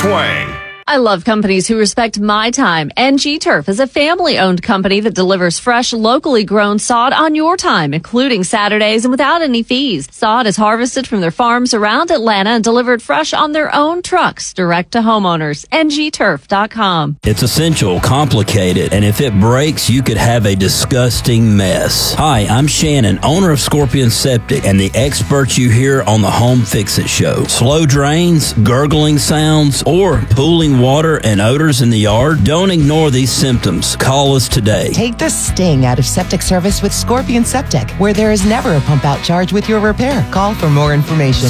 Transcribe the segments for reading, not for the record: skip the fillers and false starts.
twang. I love companies who respect my time. NG Turf is a family-owned company that delivers fresh, locally grown sod on your time, including Saturdays and without any fees. Sod is harvested from their farms around Atlanta and delivered fresh on their own trucks, direct to homeowners. ngturf.com. It's essential, complicated, and if it breaks, you could have a disgusting mess. Hi, I'm Shannon, owner of Scorpion Septic, and the experts you hear on the Home Fix-It Show. Slow drains, gurgling sounds, or pooling water and odors in the yard? Don't ignore these symptoms. Call us today. Take the sting out of septic service with Scorpion Septic, where there is never a pump-out charge with your repair. Call for more information.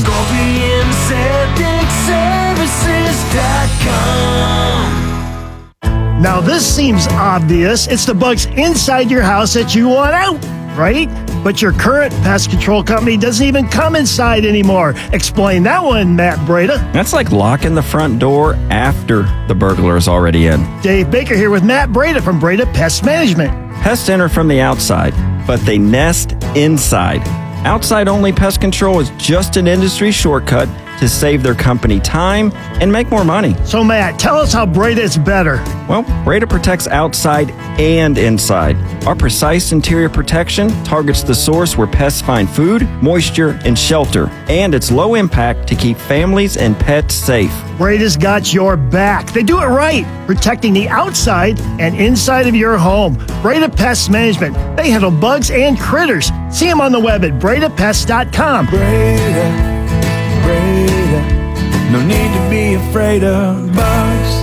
ScorpionSepticServices.com. Now this seems obvious. It's the bugs inside your house that you want out, right? But your current pest control company doesn't even come inside anymore. Explain that one, Matt Breda. That's like locking the front door after the burglar is already in. Dave Baker here with Matt Breda from Breda Pest Management. Pests enter from the outside, but they nest inside. Outside-only pest control is just an industry shortcut to save their company time and make more money. So, Matt, tell us how Breda is better. Well, Breda protects outside and inside. Our precise interior protection targets the source where pests find food, moisture, and shelter, and it's low impact to keep families and pets safe. Breda's got your back. They do it right, protecting the outside and inside of your home. Breda Pest Management. They handle bugs and critters. See them on the web at BredaPest.com. Breda. No need to be afraid of bugs.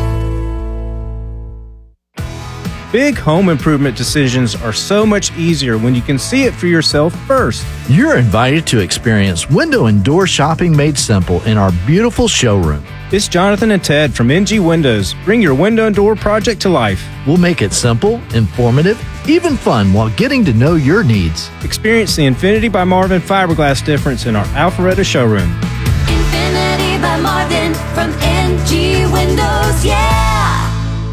Big home improvement decisions are so much easier when you can see it for yourself first. You're invited to experience window and door shopping made simple in our beautiful showroom. It's Jonathan and Ted from NG Windows. Bring your window and door project to life. We'll make it simple, informative, even fun while getting to know your needs. Experience the Infinity by Marvin fiberglass difference in our Alpharetta showroom. Infinity by Marvin from NG Windows, yeah!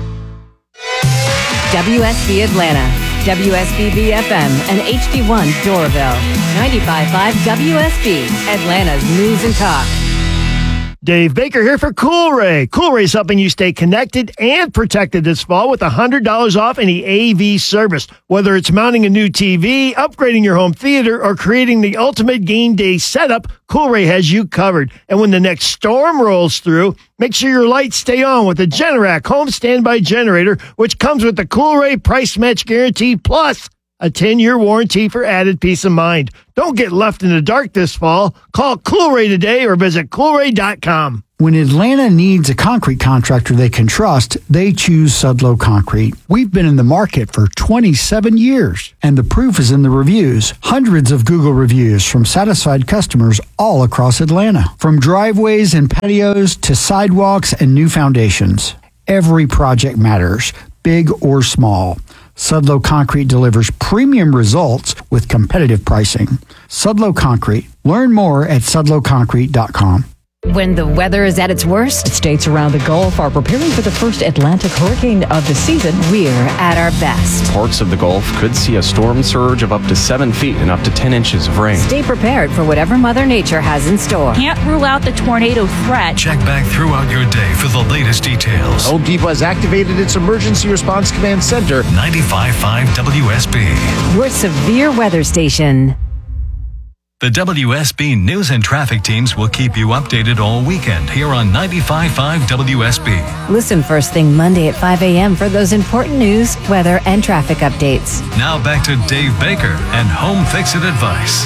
WSB Atlanta, WSBB FM, and HD1 Doraville. 95.5 WSB, Atlanta's News and Talk. Dave Baker here for Coolray. Coolray's helping you stay connected and protected this fall with $100 off any AV service. Whether it's mounting a new TV, upgrading your home theater, or creating the ultimate game day setup, Coolray has you covered. And when the next storm rolls through, make sure your lights stay on with the Generac home standby generator, which comes with the Coolray price match guarantee plus a 10-year warranty for added peace of mind. Don't get left in the dark this fall. Call Coolray today or visit Coolray.com. When Atlanta needs a concrete contractor they can trust, they choose Sudlow Concrete. We've been in the market for 27 years, and the proof is in the reviews. Hundreds of Google reviews from satisfied customers all across Atlanta. From driveways and patios to sidewalks and new foundations. Every project matters, big or small. Sudlow Concrete delivers premium results with competitive pricing. Sudlow Concrete. Learn more at sudlowconcrete.com. When the weather is at its worst, states around the Gulf are preparing for the first Atlantic hurricane of the season. We're at our best. Parts of the Gulf could see a storm surge of up to 7 feet and up to 10 inches of rain. Stay prepared for whatever Mother Nature has in store. Can't rule out the tornado threat. Check back throughout your day for the latest details. Home Depot has activated its Emergency Response Command Center. 95.5 WSB. Your severe weather station. The WSB News and Traffic teams will keep you updated all weekend here on 95.5 WSB. Listen first thing Monday at 5 a.m. for those important news, weather, and traffic updates. Now back to Dave Baker and Home Fix-It Advice.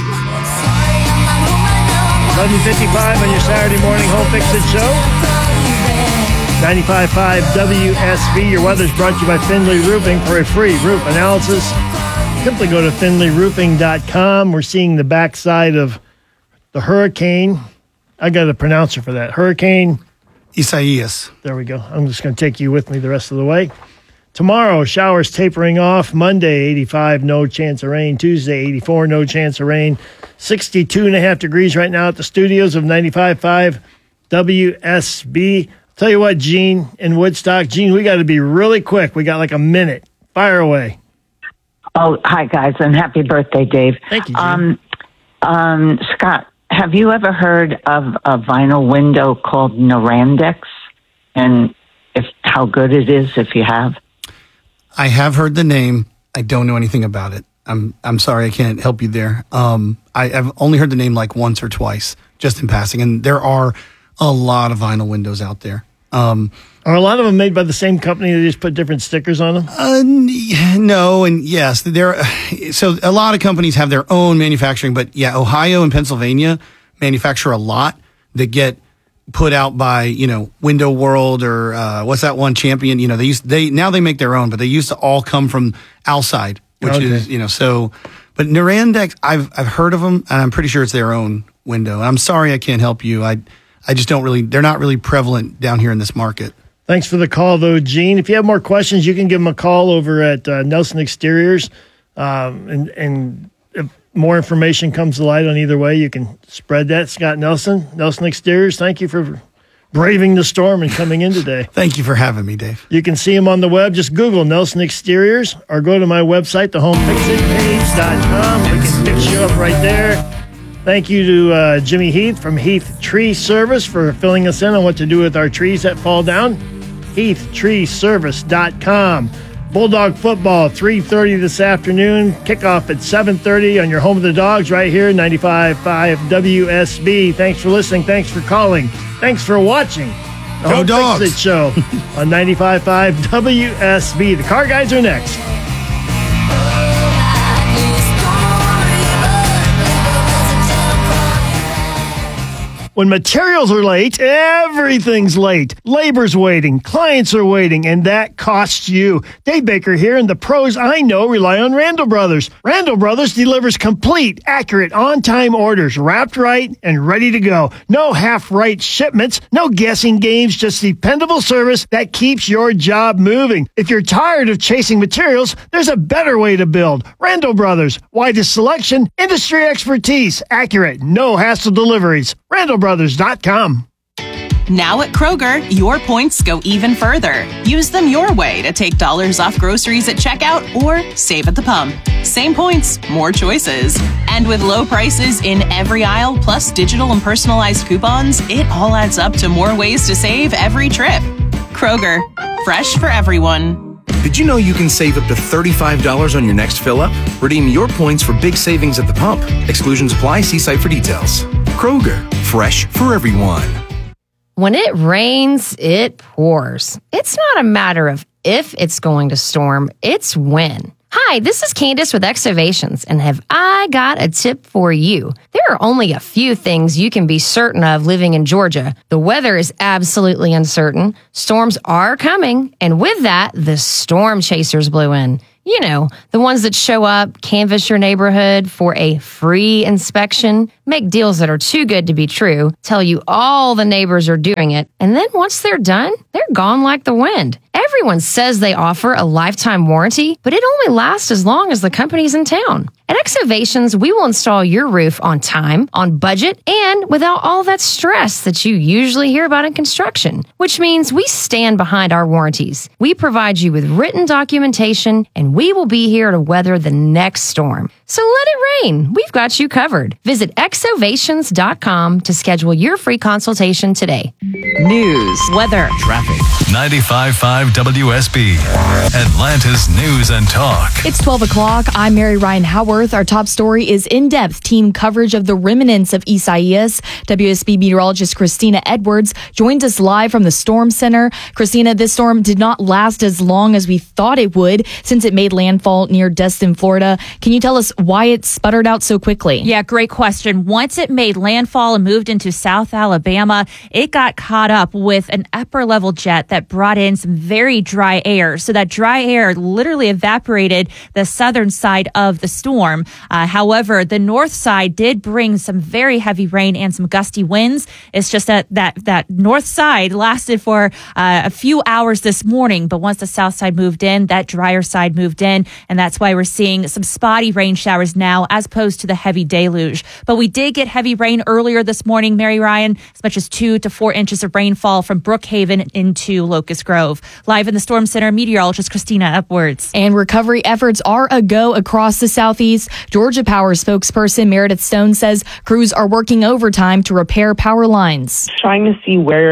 11:55 on your Saturday morning Home Fix-It Show. 95.5 WSB. Your weather's brought to you by Finley Roofing. For a free roof analysis, simply go to finleyroofing.com. We're seeing the backside of the hurricane. I got a pronouncer for that. Hurricane Isaias. There we go. I'm just going to take you with me the rest of the way. Tomorrow, showers tapering off. Monday, 85, no chance of rain. Tuesday, 84, no chance of rain. 62.5 degrees right now at the studios of 95.5 WSB. Tell you what, Gene in Woodstock. Gene, we got to be really quick. We got like a minute. Fire away. Oh, hi, guys, and happy birthday, Dave. Thank you, Jim. Scott, have you ever heard of a vinyl window called Norandex? and how good it is if you have? I have heard the name. I don't know anything about it. I'm sorry, I can't help you there. I've only heard the name like once or twice, just in passing, and there are a lot of vinyl windows out there. Are a lot of them made by the same company? They just put different stickers on them? No, and yes. So a lot of companies have their own manufacturing, but yeah, Ohio and Pennsylvania manufacture a lot that get put out by, Window World or what's that one, Champion? Now they make their own, but they used to all come from Alside, which is, but Norandex, I've heard of them, and I'm pretty sure it's their own window. I'm sorry I can't help you. I just they're not really prevalent down here in this market. Thanks for the call, though, Gene. If you have more questions, you can give them a call over at Nelson Exteriors. And if more information comes to light on either way, you can spread that. Scott Nelson Exteriors, thank you for braving the storm and coming in today. Thank you for having me, Dave. You can see him on the web. Just Google Nelson Exteriors or go to my website, thehomefixitpage.com. We can fix you up right there. Thank you to Jimmy Heath from Heath Tree Service for filling us in on what to do with our trees that fall down. HeathTreeService.com. Bulldog football, 3:30 this afternoon. Kickoff at 7:30 on your home of the Dogs right here, 95.5 WSB. Thanks for listening. Thanks for calling. Thanks for watching. The Go Home Dogs. Fix It Show on 95.5 WSB. The Car Guys are next. When materials are late, everything's late. Labor's waiting, clients are waiting, and that costs you. Dave Baker here, and the pros I know rely on Randall Brothers. Randall Brothers delivers complete, accurate, on-time orders, wrapped right and ready to go. No half-right shipments, no guessing games, just dependable service that keeps your job moving. If you're tired of chasing materials, there's a better way to build. Randall Brothers, widest selection, industry expertise, accurate, no hassle deliveries. RandallBrothers.com. Now at Kroger, your points go even further. Use them your way to take dollars off groceries at checkout or save at the pump. Same points, more choices. And with low prices in every aisle, plus digital and personalized coupons, it all adds up to more ways to save every trip. Kroger, fresh for everyone. Did you know you can save up to $35 on your next fill-up? Redeem your points for big savings at the pump. Exclusions apply. See site for details. Kroger, fresh for everyone. When it rains, it pours. It's not a matter of if it's going to storm, it's when. Hi, this is Candace with Exovations, and have I got a tip for you? There are only a few things you can be certain of living in Georgia. The weather is absolutely uncertain, storms are coming, and with that, the storm chasers blew in. You know, the ones that show up, canvass your neighborhood for a free inspection, make deals that are too good to be true, tell you all the neighbors are doing it, and then once they're done, they're gone like the wind. Everyone says they offer a lifetime warranty, but it only lasts as long as the company's in town. At Exovations, we will install your roof on time, on budget, and without all that stress that you usually hear about in construction, which means we stand behind our warranties. We provide you with written documentation, and we will be here to weather the next storm. So let it rain. We've got you covered. Visit exovations.com to schedule your free consultation today. News, weather, traffic. 95.5 WSB, Atlanta's News and Talk. It's 12 o'clock. I'm Mary Ryan Howarth. Our top story is in-depth team coverage of the remnants of Isaias. WSB meteorologist Christina Edwards joins us live from the Storm Center. Christina, this storm did not last as long as we thought it would since it made landfall near Destin, Florida. Can you tell us why it sputtered out so quickly? Yeah, great question. Once it made landfall and moved into South Alabama, it got caught up with an upper level jet that brought in some very dry air. So that dry air literally evaporated the southern side of the storm. However, the north side did bring some very heavy rain and some gusty winds. It's just that north side lasted for a few hours this morning, but once the south side moved in, that drier side moved in, and that's why we're seeing some spotty rain showers now as opposed to the heavy deluge. But we did get heavy rain earlier this morning, Mary Ryan, as much as 2 to 4 inches of rainfall from Brookhaven into Locust Grove. Live in the Storm Center, meteorologist Christina Edwards. And recovery efforts are a go across the southeast. Georgia Power spokesperson Meredith Stone says crews are working overtime to repair power lines. Trying to see where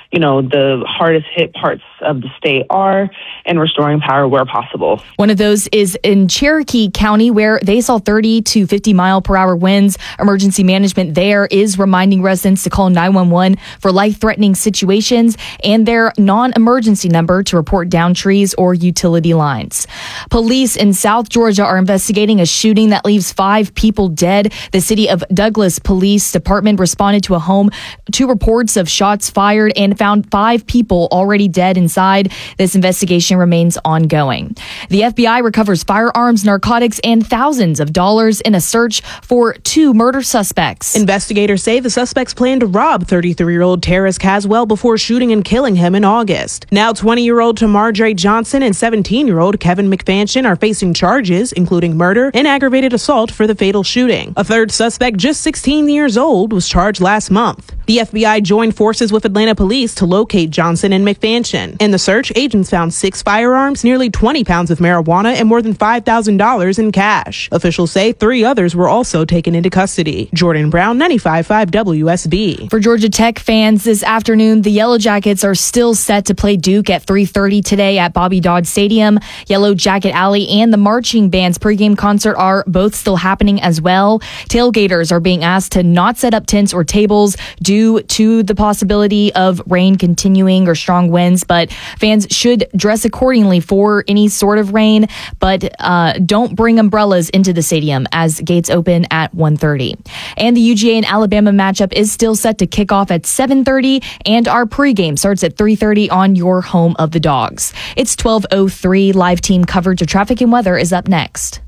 the hardest hit parts of the state are, and restoring power where possible. One of those is in Cherokee County, where they saw 30 to 50 mile per hour winds. Emergency management there is reminding residents to call 911 for life-threatening situations and their non-emergency number to report down trees or utility lines. Police in South Georgia are investigating a shooting that leaves 5 people dead. The city of Douglas Police Department responded to a home to reports of shots fired and found 5 people already dead inside. This investigation remains ongoing. The FBI recovers firearms, narcotics, and thousands of dollars in a search for 2 murder suspects. Investigators say the suspects planned to rob 33-year-old Terrace Caswell before shooting and killing him in August. Now 20-year-old Tamar Dre Johnson and 17-year-old Kevin McFansion are facing charges, including murder and aggravated assault for the fatal shooting. A third suspect, just 16 years old, was charged last month. The FBI joined forces with Atlanta police to locate Johnson and McFansion. In the search, agents found 6 firearms, nearly 20 pounds of marijuana, and more than $5,000 in cash. Officials say 3 others were also taken into custody. Jordan Brown, 95.5 WSB. For Georgia Tech fans this afternoon, the Yellow Jackets are still set to play Duke at 3:30 today at Bobby Dodd Stadium. Yellow Jacket Alley and the marching band's pregame concert are both still happening as well. Tailgaters are being asked to not set up tents or tables due to the possibility of rain continuing or strong winds, but fans should dress accordingly for any sort of rain, but don't bring umbrellas into the stadium as gates open at 1:30. And the UGA and Alabama matchup is still set to kick off at 7:30, and our pregame starts at 3:30 on your home of the Dogs. It's 12:03. Live team coverage of traffic and weather is up next.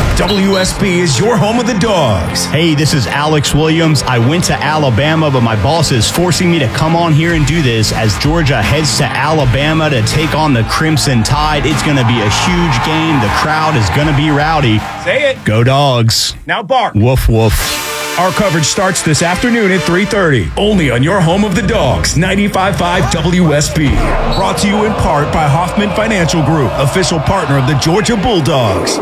WSB is your home of the Dogs. Hey, this is Alex Williams. I went to Alabama, but my boss is forcing me to come on here and do this as Georgia heads to Alabama to take on the Crimson Tide. It's going to be a huge game. The crowd is going to be rowdy. Say it. Go Dogs. Now bark. Woof, woof. Our coverage starts this afternoon at 3:30. Only on your home of the Dogs, 95.5 WSB. Brought to you in part by Hoffman Financial Group, official partner of the Georgia Bulldogs.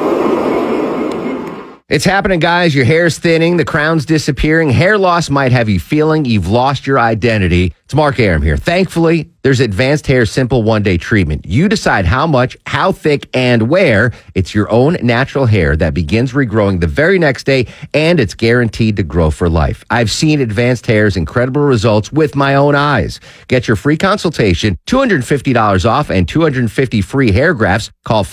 It's happening, guys. Your hair's thinning, the crown's disappearing, hair loss might have you feeling you've lost your identity. It's Mark Arum here. Thankfully, there's Advanced Hair Simple One-Day Treatment. You decide how much, how thick, and where. It's your own natural hair that begins regrowing the very next day, and it's guaranteed to grow for life. I've seen Advanced Hair's incredible results with my own eyes. Get your free consultation, $250 off, and 250 free hair grafts. Call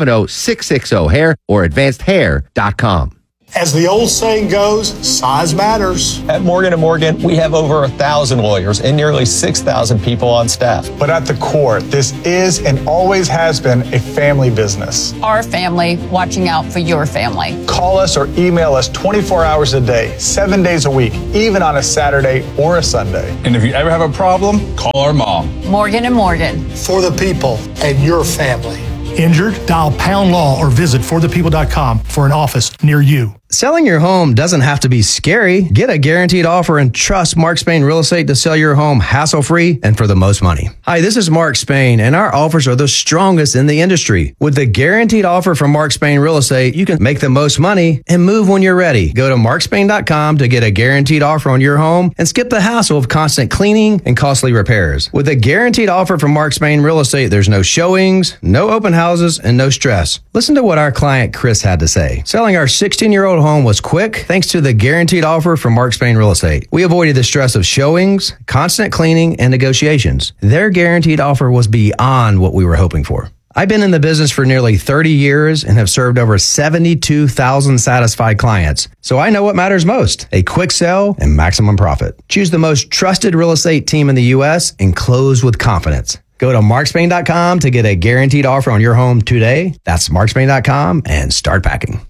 470-660-HAIR or advancedhair.com. As the old saying goes, size matters. At Morgan & Morgan, we have over 1,000 lawyers and nearly 6,000 people on staff. But at the core, this is and always has been a family business. Our family watching out for your family. Call us or email us 24 hours a day, 7 days a week, even on a Saturday or a Sunday. And if you ever have a problem, call our mom. Morgan & Morgan. For the people and your family. Injured? Dial Pound Law or visit forthepeople.com for an office near you. Selling your home doesn't have to be scary. Get a guaranteed offer and trust Mark Spain Real Estate to sell your home hassle-free and for the most money. Hi, this is Mark Spain, and our offers are the strongest in the industry. With the guaranteed offer from Mark Spain Real Estate, you can make the most money and move when you're ready. Go to markspain.com to get a guaranteed offer on your home and skip the hassle of constant cleaning and costly repairs. With a guaranteed offer from Mark Spain Real Estate, there's no showings, no open houses, and no stress. Listen to what our client Chris had to say. Selling our 16-year-old home was quick thanks to the guaranteed offer from Mark Spain Real Estate. We avoided the stress of showings, constant cleaning, and negotiations. Their guaranteed offer was beyond what we were hoping for. I've been in the business for nearly 30 years and have served over 72,000 satisfied clients. So I know what matters most: a quick sale and maximum profit. Choose the most trusted real estate team in the U.S. and close with confidence. Go to markspain.com to get a guaranteed offer on your home today. That's markspain.com and start packing.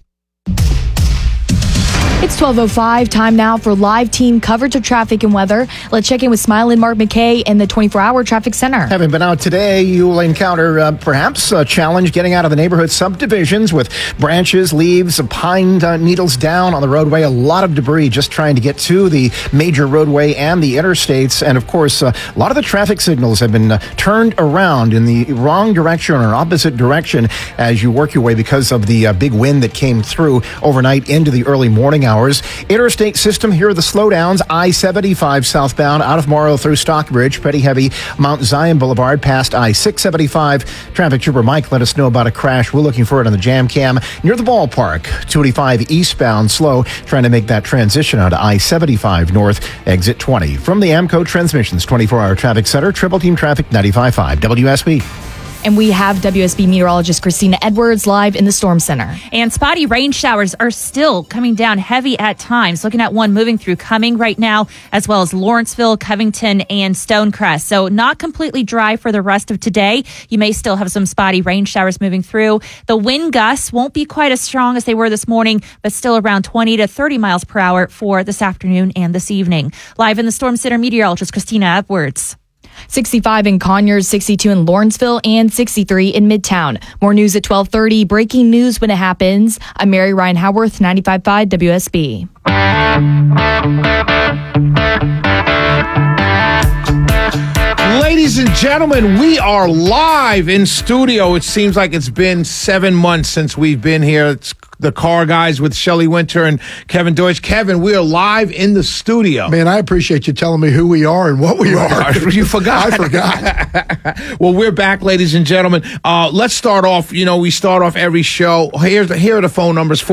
It's 12:05. Time now for live team coverage of traffic and weather. Let's check in with Smiling Mark McKay in the 24-hour traffic center. Having been out today, you will encounter perhaps a challenge getting out of the neighborhood subdivisions with branches, leaves, pine needles down on the roadway. A lot of debris just trying to get to the major roadway and the interstates. And of course, a lot of the traffic signals have been turned around in the wrong direction or opposite direction as you work your way because of the big wind that came through overnight into the early morning hours. Interstate system, here are the slowdowns. I-75 southbound out of Morrow through Stockbridge. Pretty heavy. Mount Zion Boulevard past I-675. Traffic Trooper Mike let us know about a crash. We're looking for it on the jam cam near the ballpark. 285 eastbound slow, trying to make that transition onto I-75 north, exit 20. From the AMCO Transmissions 24-hour traffic center, Triple Team Traffic 95.5 WSB. And we have WSB meteorologist Christina Edwards live in the Storm Center. And spotty rain showers are still coming down heavy at times. Looking at one moving through Cumming right now, as well as Lawrenceville, Covington, and Stonecrest. So not completely dry for the rest of today. You may still have some spotty rain showers moving through. The wind gusts won't be quite as strong as they were this morning, but still around 20 to 30 miles per hour for this afternoon and this evening. Live in the Storm Center, meteorologist Christina Edwards. 65 in Conyers, 62 in Lawrenceville, and 63 in Midtown. More news at 12:30. Breaking news when it happens. I'm Mary Ryan Howarth, 95.5 WSB. Ladies and gentlemen, we are live in studio. It seems like it's been 7 months since we've been here. It's the Car Guys with Shelley Winter and Kevin Deutsch. Kevin, we are live in the studio. Man, I appreciate you telling me who we are and what we are. You forgot. I forgot. Well, we're back, ladies and gentlemen. Let's start off. You know, we start off every show. Here are the phone numbers: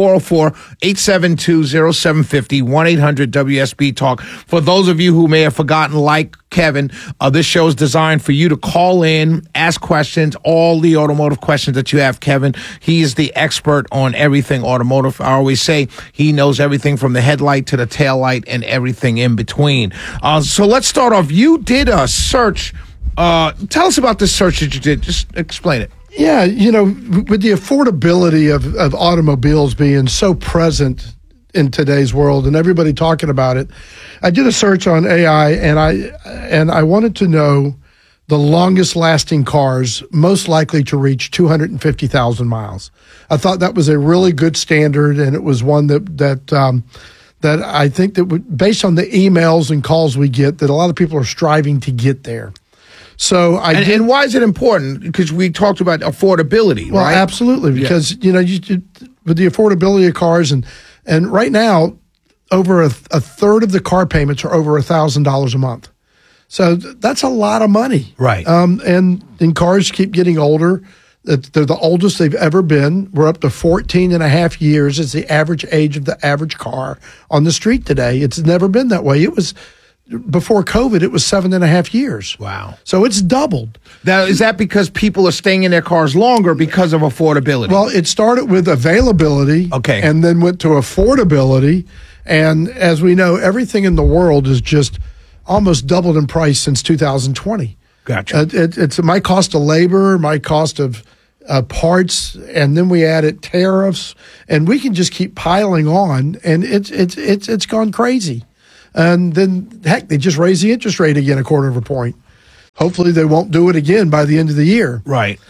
404-872-0750, 1-800-WSB-TALK. For those of you who may have forgotten, like Kevin, this show is designed for you to call in, ask questions, all the automotive questions that you have. Kevin, he is the expert on everything automotive. I always say he knows everything from the headlight to the tail light and everything in between. So let's start off. You did a search. Tell us about this search that you did. Just explain it. Yeah, you know, with the affordability of automobiles being so present in today's world and everybody talking about it, I did a search on AI and I wanted to know the longest lasting cars most likely to reach 250,000 miles. I thought that was a really good standard, and it was one that I think that based on the emails and calls we get, that a lot of people are striving to get there. So and why is it important? Because we talked about affordability, well, right? Absolutely, because you know, with the affordability of cars, and right now, over a third of the car payments are over $1,000 a month. So that's a lot of money, right? And cars keep getting older. They're the oldest they've ever been. We're up to 14 and a half years is the average age of the average car on the street today. It's never been that way. It was before COVID. It was 7.5 years. Wow! So it's doubled. Now, is that because people are staying in their cars longer because of affordability? Well, it started with availability, okay, and then went to affordability. And as we know, everything in the world is just almost doubled in price since 2020. Gotcha. It's my cost of labor, my cost of parts, and then we added tariffs, and we can just keep piling on, and it's gone crazy. And then, heck, they just raised the interest rate again 1/4 point. Hopefully they won't do it again by the end of the year. Right.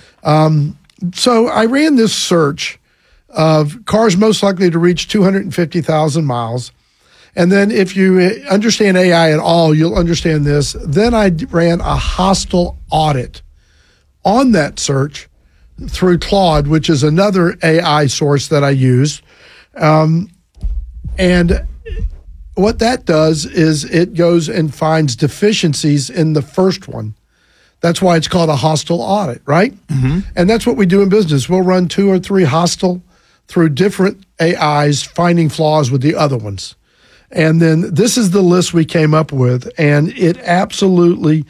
So I ran this search of cars most likely to reach 250,000 miles. And then if you understand AI at all, you'll understand this. Then I ran a hostile audit on that search through Claude, which is another AI source that I use. And what that does is it goes and finds deficiencies in the first one. That's why it's called a hostile audit, right? Mm-hmm. And that's what we do in business. We'll run 2 or 3 hostile through different AIs, finding flaws with the other ones. And then this is the list we came up with, and it absolutely,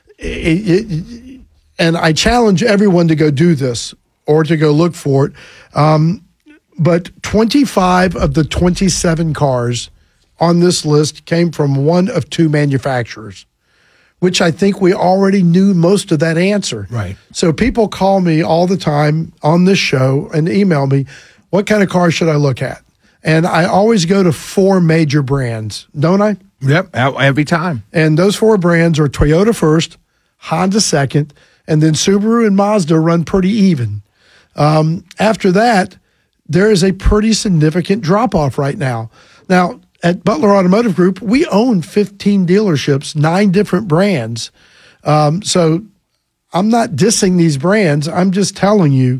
and I challenge everyone to go do this or to go look for it. But 25 of the 27 cars on this list came from one of 2 manufacturers, which I think we already knew most of that answer. Right. So people call me all the time on this show and email me, what kind of car should I look at? And I always go to 4 major brands, don't I? Yep, every time. And those 4 brands are Toyota first, Honda second, and then Subaru and Mazda run pretty even. After that, there is a pretty significant drop-off right now. Now, at Butler Automotive Group, we own 15 dealerships, 9 different brands. So I'm not dissing these brands. I'm just telling you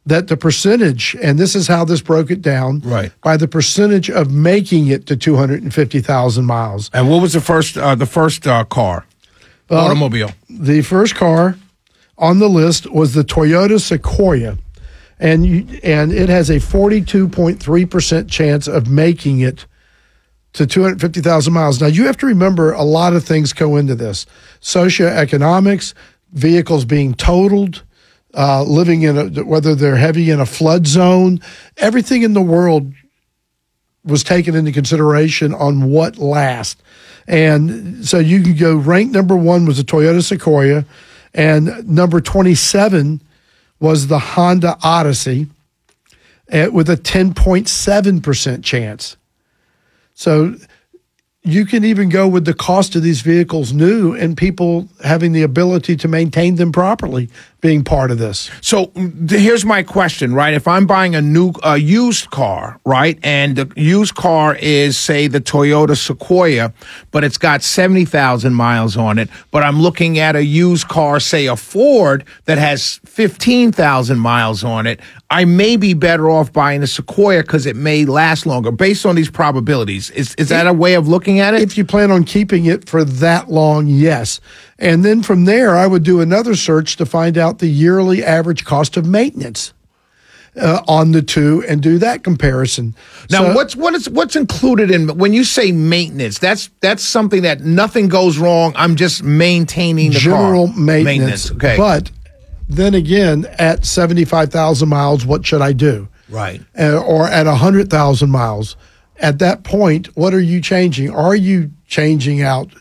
that the percentage, and this is how this broke it down, right, by the percentage of making it to 250,000 miles. And what was the first car? Automobile. The first car on the list was the Toyota Sequoia, and it has a 42.3% chance of making it to 250,000 miles. Now, you have to remember a lot of things go into this. Socioeconomics, vehicles being totaled, living whether they're heavy in a flood zone, everything in the world was taken into consideration on what lasts. And so you can go, rank number 1 was the Toyota Sequoia, and number 27 was the Honda Odyssey with a 10.7% chance. So you can even go with the cost of these vehicles new and people having the ability to maintain them properly being part of this. So here's my question, right? If I'm buying a used car, right, and the used car is, say, the Toyota Sequoia, but it's got 70,000 miles on it, but I'm looking at a used car, say a Ford, that has 15,000 miles on it, I may be better off buying a Sequoia because it may last longer, based on these probabilities. Is that a way of looking at it? If you plan on keeping it for that long, yes. And then from there, I would do another search to find out the yearly average cost of maintenance on the two and do that comparison. Now, what's included in when you say maintenance? That's something that nothing goes wrong. I'm just maintaining the general car. Maintenance. Okay. But then again, at 75,000 miles, what should I do? Right. Or at 100,000 miles. At that point, what are you changing? Are you changing out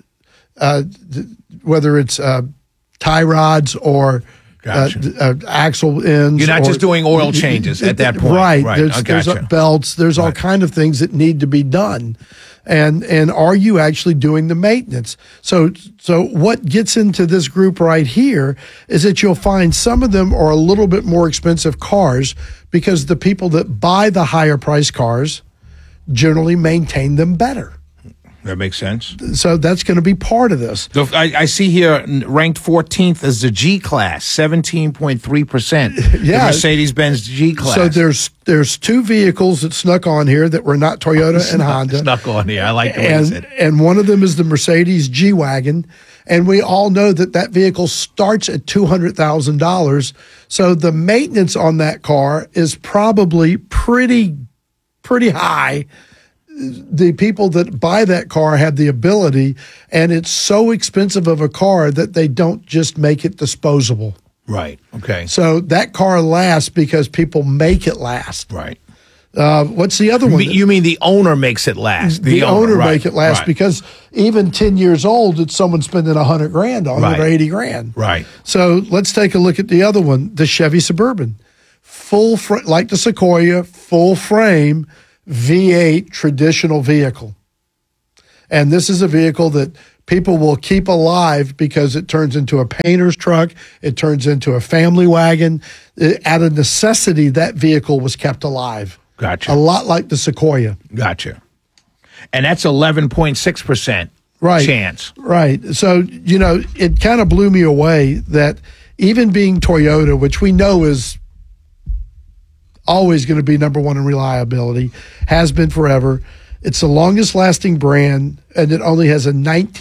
whether it's tie rods or axle ends? You're not just doing oil changes at that point. Right. There's belts. There's all kind of things that need to be done. And are you actually doing the maintenance? So what gets into this group right here is that you'll find some of them are a little bit more expensive cars because the people that buy the higher price cars generally maintain them better. That makes sense. So that's going to be part of this. So I see here ranked 14th is the G-Class, 17.3%. Yeah. The Mercedes-Benz G-Class. So there's two vehicles that snuck on here that were not Toyota and Honda. Snuck on here. I like the way you said it. And one of them is the Mercedes G-Wagon. And we all know that vehicle starts at $200,000. So the maintenance on that car is probably pretty high. The people that buy that car have the ability, and it's so expensive of a car that they don't just make it disposable. Right. Okay. So that car lasts because people make it last. Right. What's the other one? You mean the owner makes it last? The owner make it last because even 10 years old, it's someone spending $100,000 on it or $80,000. Right. So let's take a look at the other one, the Chevy Suburban, like the Sequoia, full frame. V8 traditional vehicle. And this is a vehicle that people will keep alive because it turns into a painter's truck. It turns into a family wagon. Out of necessity, that vehicle was kept alive. Gotcha. A lot like the Sequoia. Gotcha. And that's 11.6% chance. Right. So, it kind of blew me away that even being Toyota, which we know is always going to be number one in reliability, has been forever. It's the longest lasting brand, and it only has a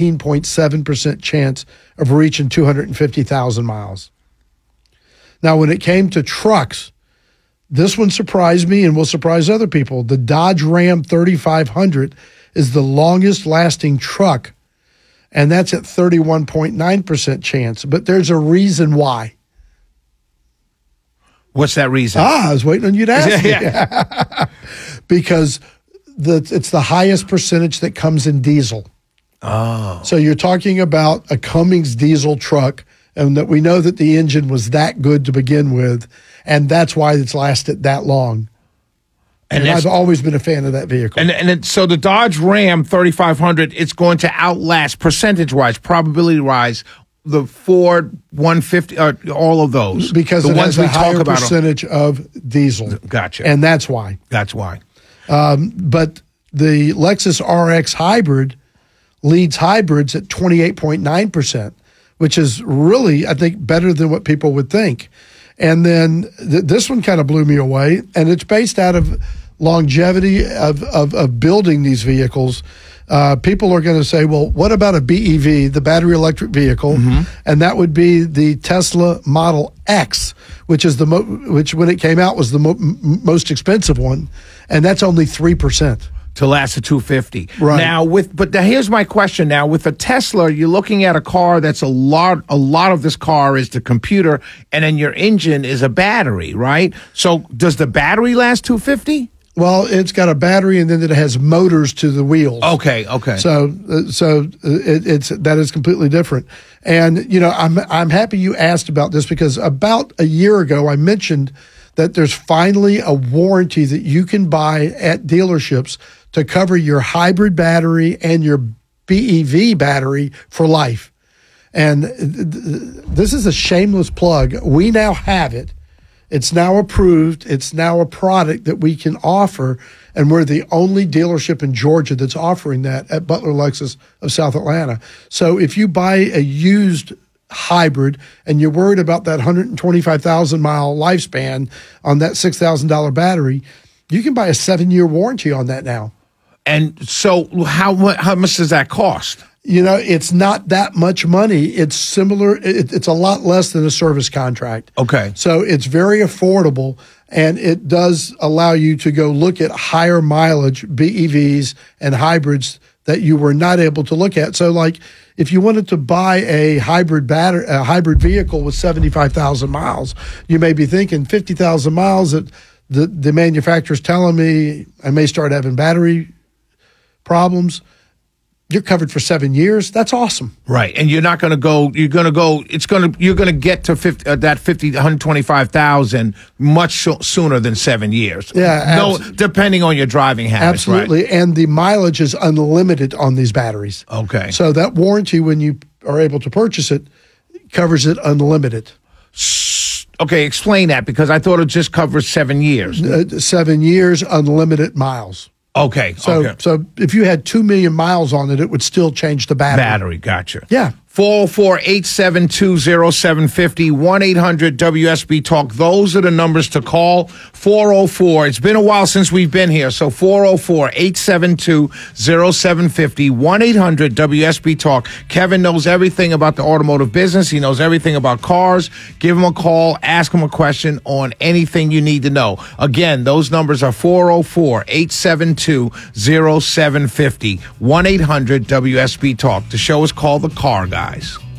19.7% chance of reaching 250,000 miles. Now, when it came to trucks, this one surprised me and will surprise other people. The Dodge Ram 3500 is the longest lasting truck, and that's at 31.9% chance. But there's a reason why. What's that reason? I was waiting on you to ask me. Because it's the highest percentage that comes in diesel. Oh. So you're talking about a Cummins diesel truck, and that we know that the engine was that good to begin with, and that's why it's lasted that long. And I've always been a fan of that vehicle. So the Dodge Ram 3500, it's going to outlast percentage-wise, probability-wise, the Ford 150, all of those. Because the it ones has we a higher talk about percentage of diesel. Gotcha. And that's why. That's why. But the Lexus RX Hybrid leads hybrids at 28.9%, which is really, I think, better than what people would think. And then this one kind of blew me away, and it's based out of longevity of building these vehicles. People are going to say, well, what about a BEV, the battery electric vehicle? And that would be the Tesla Model X, which is which when it came out was the most expensive one, and that's only 3%. To last a 250. Right. Now here's my question. Now with a Tesla, you're looking at a car that's a lot of this car is the computer, and then your engine is a battery, right? So does the battery last 250? Well, it's got a battery, and then it has motors to the wheels. Okay. So it's that is completely different. And I'm happy you asked about this, because about a year ago I mentioned that there's finally a warranty that you can buy at dealerships to cover your hybrid battery and your BEV battery for life. And this is a shameless plug. We now have it. It's now approved. It's now a product that we can offer, and we're the only dealership in Georgia that's offering that at Butler Lexus of South Atlanta. So if you buy a used hybrid and you're worried about that 125,000 mile lifespan on that $6,000 battery, you can buy a 7-year warranty on that now. And so how much does that cost? It's not that much money. It's similar. It's a lot less than a service contract. Okay. So it's very affordable, and it does allow you to go look at higher mileage BEVs and hybrids that you were not able to look at. So like if you wanted to buy a hybrid vehicle with 75,000 miles, you may be thinking 50,000 miles that the manufacturer's telling me I may start having battery problems. You're covered for 7 years. That's awesome. Right. And you're not going to go, you're going to get to 125,000 much sooner than 7 years. Yeah. Depending on your driving habits. Absolutely. Right? And the mileage is unlimited on these batteries. Okay. So that warranty, when you are able to purchase it, covers it unlimited. Okay. Explain that, because I thought it just covers 7 years. 7 years, unlimited miles. Okay. So if you had 2 million miles on it, it would still change the battery. Gotcha. Yeah. 404-872-0750, 1-800-WSB Talk. Those are the numbers to call. 404. It's been a while since we've been here. So 404-872-0750, 1-800-WSB Talk. Kevin knows everything about the automotive business. He knows everything about cars. Give him a call. Ask him a question on anything you need to know. Again, those numbers are 404-872-0750, 1-800-WSB Talk. The show is called The Car Guys.